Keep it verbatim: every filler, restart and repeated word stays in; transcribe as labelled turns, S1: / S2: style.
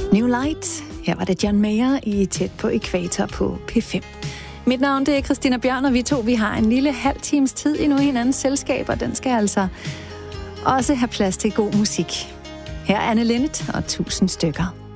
S1: New Light. Her var det John Mayer i Tæt på Ækvator på P fem. Mit navn det er Christina Bjørn, og vi to vi har en lille halv times tid endnu i hinandens selskab, og den skal altså også have plads til god musik. Her er Anne Linnet og tusind stykker.